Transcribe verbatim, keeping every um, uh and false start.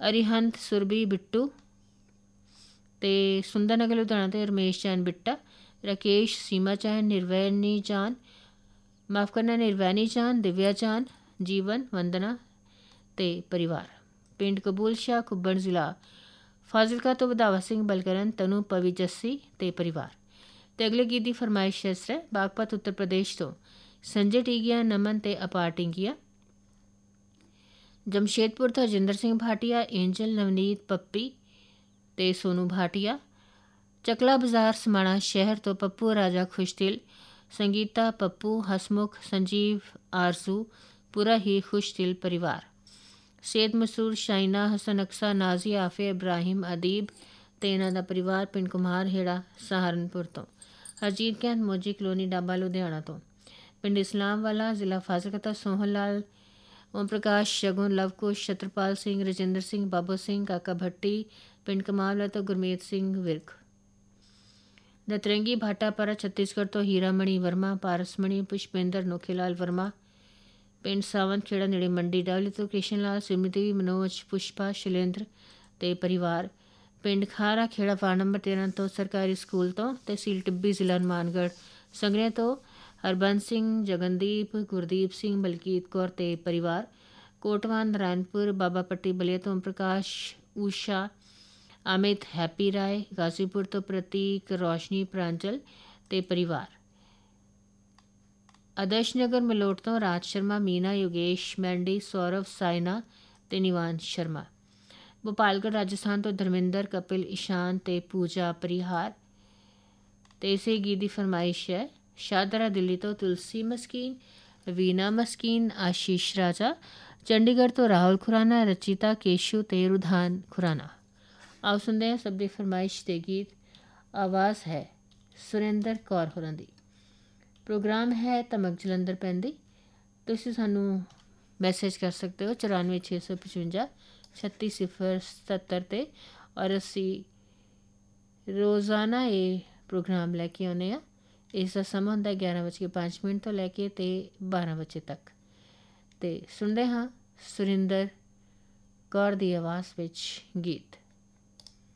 ਅਰਿਹੰਤ ਸੁਰਭੀ ਬਿੱਟੂ ਤੇ ਸੁੰਦਰ ਨਗਰ ਲੁਧਿਆਣਾ ਤੋਂ ਰਮੇਸ਼ ਚੈਨ ਬਿੱਟਾ, ਰਾਕੇਸ਼ ਸੀਮਾ ਚੈਨ, ਨਿਰਵੈਨੀ ਚਾਨ ਮਾफ़ करना ਨਿਰਵੈਨੀ ਚਾਨ, ਦਿਵਿਆ ਚਾਨ, ਜੀਵਨ ਵੰਦਨਾ ਤੇ ਪਰਿਵਾਰ। ਪਿੰਡ ਕਬੂਲ ਸ਼ਾਹ ਕੁੱਬਣ ਜ਼ਿਲ੍ਹਾ ਫਾਜ਼ਿਲਕਾ ਤੋਂ ਵਧਾਵਾ ਸਿੰਘ ਬਲਕਰਨ, ਤਨੂ ਪਵੀ ਜੱਸੀ ਤੇ ਪਰਿਵਾਰ। ਤੇ ਅਗਲੇ ਗੀਤ ਦੀ ਫਰਮਾਇਸ਼ ਇਸ ਹੈ ਬਾਗਪਤ ਉੱਤਰ ਪ੍ਰਦੇਸ਼ ਤੋਂ ਸੰਜੇ ਟੀਗੀਆ, ਨਮਨ ਤੇ ਅਪਾਰ ਟਿੰਗੀਆ। ਜਮਸ਼ੇਦਪੁਰ ਤੋਂ ਹਰਜਿੰਦਰ ਸਿੰਘ ਭਾਟੀਆ, ਏਂਜਲ, ਨਵਨੀਤ, ਪੱਪੀ ਤੇ ਸੋਨੂ ਭਾਟੀਆ। ਚਕਲਾ ਬਾਜ਼ਾਰ ਸਮਾਣਾ ਸ਼ਹਿਰ ਤੋਂ ਪੱਪੂ ਰਾਜਾ ਖੁਸ਼ਦਿਲ, ਸੰਗੀਤਾ, ਪੱਪੂ, ਹਸਮੁਖ, ਸੰਜੀਵ, ਆਰਜ਼ੂ, ਪੂਰਾ ਹੀ ਖੁਸ਼ਦਿਲ ਪਰਿਵਾਰ। ਸੇਦ ਮਸੂਰ, ਸ਼ਾਇਨਾ, ਹਸਨ ਅਕਸਾ, ਨਾਜ਼ੀਆ, ਆਫੇ, ਇਬਰਾਹਿਮ, ਅਦੀਬ ਤੇ ਇਹਨਾਂ ਦਾ ਪਰਿਵਾਰ। ਪਿੰਡ ਕੁਮਾਰ ਹੇੜਾ ਸਹਾਰਨਪੁਰ ਤੋਂ। ਹਰਜੀਤ ਕੈਂਥ ਮੋਜੀ ਕਲੋਨੀ ਡਾਬਾ ਲੁਧਿਆਣਾ ਤੋਂ। ਪਿੰਡ ਇਸਲਾਮ ਵਾਲਾ ਜ਼ਿਲ੍ਹਾ ਫਾਜ਼ਿਲਕਾ ਤੋਂ ਸੋਹਨ ਲਾਲ, ਓਮ ਪ੍ਰਕਾਸ਼, ਸ਼ਗੁਨ, ਲਵਕੁਸ਼, ਛਤਰਪਾਲ ਸਿੰਘ, ਰਜਿੰਦਰ ਸਿੰਘ, ਬਾਬੋ ਸਿੰਘ, ਕਾਕਾ ਭੱਟੀ। ਪਿੰਡ ਕਮਾਲਵਾ ਤੋਂ ਗੁਰਮੀਤ ਸਿੰਘ ਵਿਰਕ। ਨਤਰੰਗੀ ਭਾਟਾਪਰਾ ਛੱਤੀਸਗੜ੍ਹ ਤੋਂ ਹੀਰਾਮਣੀ ਵਰਮਾ, ਪਾਰਸਮਣੀ, ਪੁਸ਼ਪਿੰਦਰ, ਨੋਖੇ ਲਾਲ ਵਰਮਾ। ਪਿੰਡ ਸਾਵੰਤ ਖੇੜਾ ਨੇੜੇ ਮੰਡੀ ਡਾਵਲੀ ਤੋਂ ਕ੍ਰਿਸ਼ਨ ਲਾਲ, ਸਿਮਰਤੀ, ਮਨੋਜ, ਪੁਸ਼ਪਾ, ਸ਼ੈਲੇਂਦਰ ਤੇ ਪਰਿਵਾਰ। ਪਿੰਡ ਖਾਰਾ ਖੇੜਾ ਵਾਰਡ ਨੰਬਰ ਤੇਰ੍ਹਾਂ ਤੋਂ ਸਰਕਾਰੀ ਸਕੂਲ ਤੋਂ। ਤਹਿਸੀਲ ਟਿੱਬੀ ਜ਼ਿਲ੍ਹਾ ਹਨੂੰਮਾਨਗੜ੍ਹ। ਸੰਗਰਿਆਂ ਤੋਂ ਹਰਬੰਸ ਸਿੰਘ, ਜਗਨਦੀਪ, ਗੁਰਦੀਪ ਸਿੰਘ, ਬਲਕੀਤ ਕੌਰ ਤੇ ਪਰਿਵਾਰ। ਕੋਟਵਾਨ ਨਾਰਾਇਣਪੁਰ ਬਾਬਾ ਪੱਟੀ ਬਲੀਆ ਤੋਂ ਓਮ ਪ੍ਰਕਾਸ਼, ਊਸ਼ਾ, ਅਮਿਤ, ਹੈਪੀ ਰਾਏ। ਗਾਜ਼ੀਪੁਰ ਤੋਂ ਪ੍ਰਤੀਕ, ਰੌਸ਼ਨੀ, ਪ੍ਰਾਂਜਲ ਤੇ ਪਰਿਵਾਰ। ਆਦਰਸ਼ ਨਗਰ ਮਲੋਟ ਤੋਂ ਰਾਜ ਸ਼ਰਮਾ, ਮੀਨਾ, ਯੋਗੇਸ਼ ਮੈਂਡੀ, ਸੌਰਵ, ਸਾਇਨਾ ਤੇ ਨਿਵਾਨ ਸ਼ਰਮਾ। ਭੋਪਾਲਗੜ੍ਹ ਰਾਜਸਥਾਨ ਤੋਂ ਧਰਮਿੰਦਰ, ਕਪਿਲ, ਇਸ਼ਾਨ ਤੇ ਪੂਜਾ ਪਰਿਹਾਰ। ਤੇ ਇਸੇ ਗੀਤ ਦੀ ਫਰਮਾਇਸ਼ ਹੈ ਸ਼ਾਹਦਰਾ ਦਿੱਲੀ ਤੋਂ ਤੁਲਸੀ ਮਸਕੀਨ, ਵੀਨਾ ਮਸਕੀਨ, ਆਸ਼ੀਸ਼ ਰਾਜਾ। ਚੰਡੀਗੜ੍ਹ ਤੋਂ ਰਾਹੁਲ ਖੁਰਾਨਾ, ਰਚਿਤਾ, ਕੇਸ਼ੂ ਤੇ ਰੁਧਾਨ ਖੁਰਾਨਾ। ਆਓ ਸੁਣਦੇ ਹਾਂ ਸਭ ਦੀ ਫਰਮਾਇਸ਼ ਦੇ ਗੀਤ। ਆਵਾਜ਼ ਹੈ ਸੁਰਿੰਦਰ ਕੌਰ ਹੋਰਾਂ ਦੀ। ਪ੍ਰੋਗਰਾਮ ਹੈ ਧਮਕ ਜਲੰਧਰ ਪੈਂਦੀ। ਤੁਸੀਂ ਸਾਨੂੰ ਮੈਸੇਜ ਕਰ ਸਕਦੇ ਹੋ ਚੁਰਾਨਵੇਂ ਛੇ ਸੌ ਪਚਵੰਜਾ ਛੱਤੀ ਸਿਫਰ ਸਤੱਤਰ 'ਤੇ ਔਰ ਅਸੀਂ ਰੋਜ਼ਾਨਾ ਇਹ ਪ੍ਰੋਗਰਾਮ ਲੈ ਕੇ ਆਉਂਦੇ ਹਾਂ। ਇਸ ਦਾ ਸਮਾਂ ਹੁੰਦਾ ਗਿਆਰਾਂ ਵੱਜ ਕੇ ਪੰਜ ਮਿੰਟ ਤੋਂ ਲੈ ਕੇ ਅਤੇ ਬਾਰਾਂ ਵਜੇ ਤੱਕ। ਅਤੇ ਸੁਣਦੇ ਹਾਂ ਸੁਰਿੰਦਰ ਕੌਰ ਦੀ ਆਵਾਜ਼ ਵਿੱਚ ਗੀਤ।